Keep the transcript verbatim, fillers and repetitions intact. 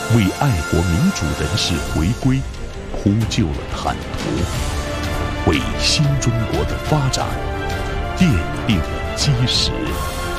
为爱国民主人士回归铺就了坦途，为新中国的发展奠定了基石。